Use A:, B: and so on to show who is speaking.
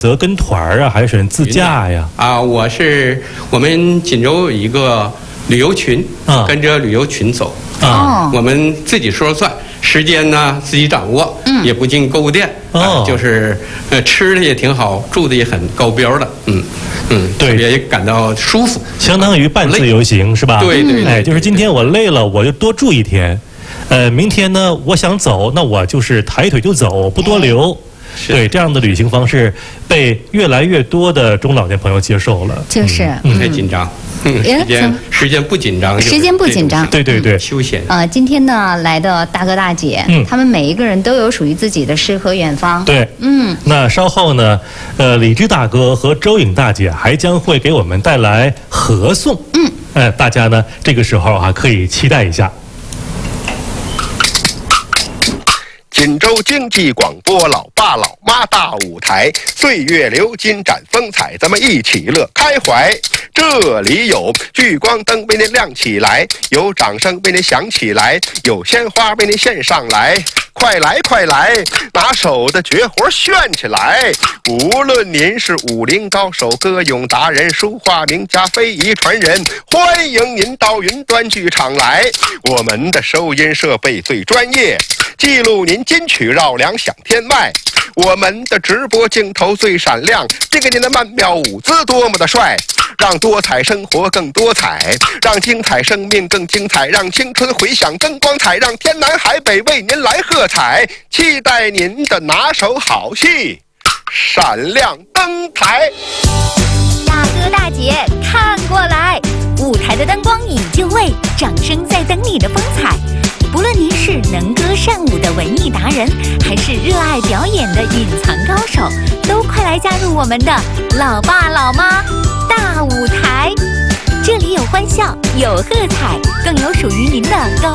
A: 择跟团啊，还是选自驾呀？
B: 我们锦州有一个旅游群，跟着旅游群走我们自己说了算，时间呢自己掌握，也不进购物店，就是吃的也挺好，住的也很高标的，对，也感到舒服，
A: 相当于半自由行是吧？
B: 对，
A: 哎，就是今天我累了，我就多住一天，明天呢我想走，那我就是抬腿就走，不多留。对，这样的旅行方式被越来越多的中老年朋友接受了。
C: 就是
B: 不太紧张，时间不紧张，
C: 时间不紧张，
A: 对，
B: 休闲。
C: 今天呢来的大哥大姐，他们每一个人都有属于自己的诗和远方。
A: 对，那稍后呢，李志大哥和周颖大姐还将会给我们带来合颂。大家呢这个时候可以期待一下。
D: 锦州经济广播老爸老妈大舞台，岁月流金展风采，咱们一起乐开怀。这里有聚光灯为您亮起来，有掌声为您响起来，有鲜花为您献上来。快来快来，拿手的绝活炫起来！无论您是武林高手、歌咏达人、书画名家、非遗传人，欢迎您到云端剧场来。我们的收音设备最专业，记录您金曲绕梁响天外。我们的直播镜头最闪亮，这个您的曼妙舞姿多么的帅！让多彩生活更多彩，让精彩生命更精彩，让青春回响更光彩，让天南海北为您来喝彩，期待您的拿手好戏闪亮登台。
E: 大哥大姐看过来，舞台的灯光已就位，掌声在等你的风采。不论您是能歌善舞的文艺达人，还是热爱表演的隐藏高手，都快来加入我们的老爸老妈大舞台。这里有欢笑，有喝彩，更有属于您的高